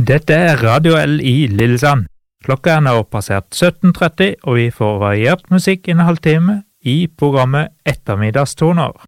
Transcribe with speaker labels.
Speaker 1: Dette Radio L i Lillesand. Klokka nå passert 17:30, og vi får variert musikk i en halvtime i programmet Ettermiddagstoner.